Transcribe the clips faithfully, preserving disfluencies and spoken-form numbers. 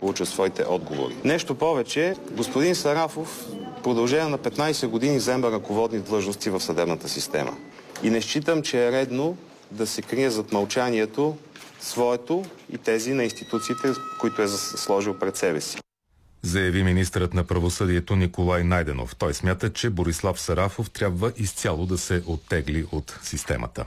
получат своите отговори. Нещо повече, господин Сарафов в продължение на петнайсет години заема ръководни длъжности в съдебната система. И не считам, че е редно да се крие зад мълчанието своето и тези на институциите, които е сложил пред себе си. Заяви министърът на правосъдието Николай Найденов. Той смята, че Борислав Сарафов трябва изцяло да се оттегли от системата.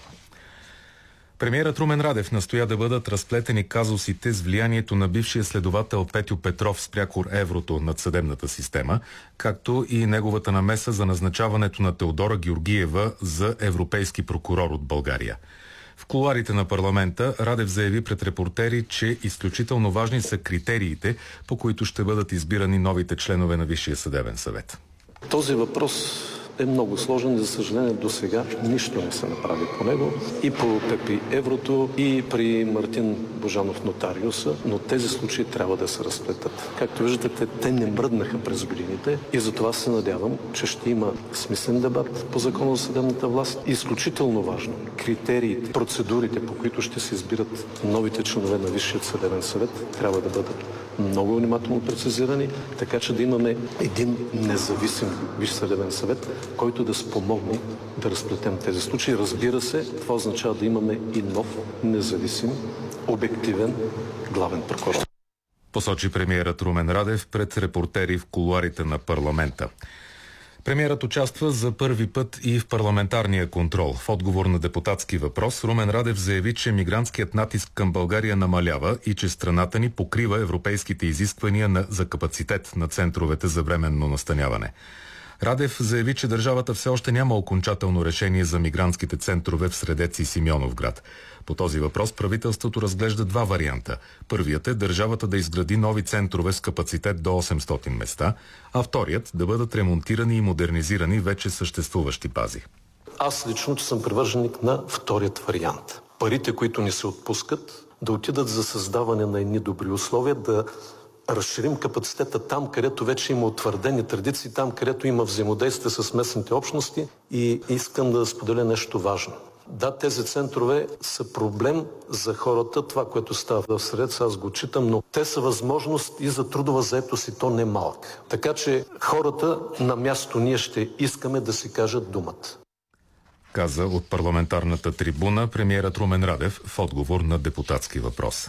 Премиерът Румен Радев настоя да бъдат разплетени казусите с влиянието на бившия следовател Петьо Петров спряко еврото над съдебната система, както и неговата намеса за назначаването на Теодора Георгиева за европейски прокурор от България. В кулоарите на парламента Радев заяви пред репортери, че изключително важни са критериите, по които ще бъдат избирани новите членове на Висшия съдебен съвет. Този въпрос е много сложен. За съжаление, до сега нищо не се направи по него. И по Пепи Еврото, и при Мартин Божанов нотариуса, но тези случаи трябва да се разплетат. Както виждате, те не мръднаха през годините и затова се надявам, че ще има смислен дебат по закона за съдебната власт. Изключително важно, критериите, процедурите, по които ще се избират новите членове на Висшия съдебен съвет, трябва да бъдат много внимателно прецизирани, така че да имаме един независим Висш съдебен съвет, който да спомогне да разплетем тези случаи. Разбира се, това означава да имаме и нов, независим, обективен главен прокурор. Посочи премиерът Румен Радев пред репортери в кулоарите на парламента. Премиерът участва за първи път и в парламентарния контрол. В отговор на депутатски въпрос Румен Радев заяви, че мигрантският натиск към България намалява и че страната ни покрива европейските изисквания на, за капацитет на центровете за временно настаняване. Радев заяви, че държавата все още няма окончателно решение за мигрантските центрове в Средец и Симеоновград. По този въпрос правителството разглежда два варианта. Първият е държавата да изгради нови центрове с капацитет до осемстотин места, а вторият да бъдат ремонтирани и модернизирани вече съществуващи бази. Аз лично съм привърженик на вторият вариант. Парите, които ни се отпускат, да отидат за създаване на едни добри условия, да разширим капацитета там, където вече има утвърдени традиции, там, където има взаимодействие с местните общности. И искам да споделя нещо важно. Да, тези центрове са проблем за хората, това, което става в Средец, аз го читам, но те са възможност и за трудова заетост и то не малка. Така че хората на място ние ще искаме да си кажат думата. Каза от парламентарната трибуна премиерът Румен Радев в отговор на депутатски въпрос.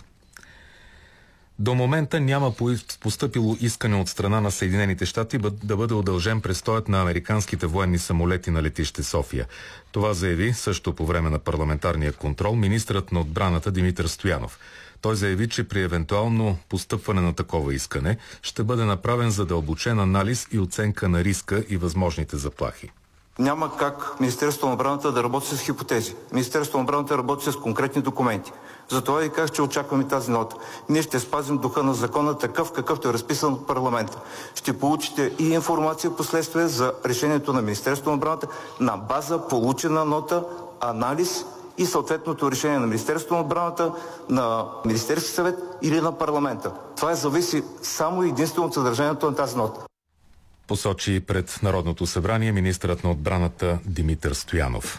До момента няма постъпило искане от страна на Съединените щати да бъде удължен престоят на американските военни самолети на летище София. Това заяви също по време на парламентарния контрол министърът на отбраната Димитър Стоянов. Той заяви, че при евентуално постъпване на такова искане ще бъде направен задълбочен анализ и оценка на риска и възможните заплахи. Няма как Министерството на отбраната да работи с хипотези. Министерството на отбраната работи с конкретни документи. Затова и как ще очакваме тази нота. Ние ще спазим духа на закона такъв, какъвто е разписан от парламента. Ще получите и информация последствие за решението на Министерството на отбраната на база получена нота, анализ и съответното решение на Министерството на отбраната, на Министерски съвет или на парламента. Това зависи само и единствено от съдържанието на тази нота. Посочи пред Народното събрание министърът на отбраната Димитър Стоянов.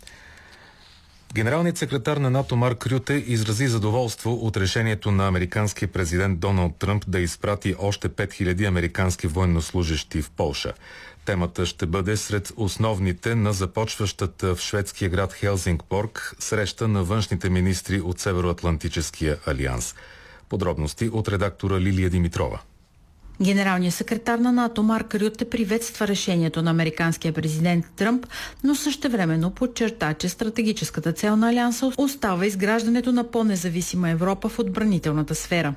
Генералният секретар на НАТО Марк Рюте изрази задоволство от решението на американския президент Доналд Тръмп да изпрати още пет хиляди американски военнослужещи в Полша. Темата ще бъде сред основните на започващата в шведския град Хелзингборг среща на външните министри от Североатлантическия алианс. Подробности от редактора Лилия Димитрова. Генералният секретар на НАТО Марк Рюте приветства решението на американския президент Тръмп, но същевременно подчерта, че стратегическата цел на Алианса остава изграждането на по-независима Европа в отбранителната сфера.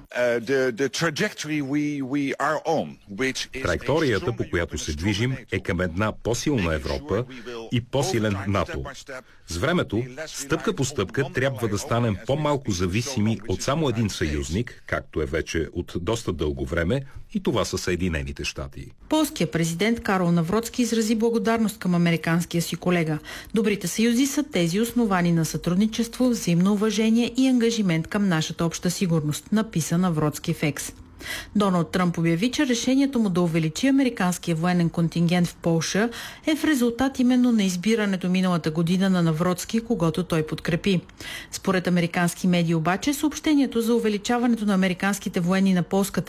Траекторията, по която се движим, е към една по-силна Европа и по-силен НАТО. С времето, стъпка по стъпка, трябва да станем по-малко зависими от само един съюзник, както е вече от доста дълго време, и това са Съединените щати. Полският президент Карол Навроцки изрази благодарност към американския си колега. Добрите съюзи са тези основани на сътрудничество, взаимно уважение и ангажимент към нашата обща сигурност, написа Навроцки в Екс. Доналд Тръмп обяви, че решението му да увеличи американския военен контингент в Полша е в резултат именно на избирането миналата година на Навроцки, когото той подкрепи. Според американски медии обаче, съобщението за увеличаването на американските военни на полска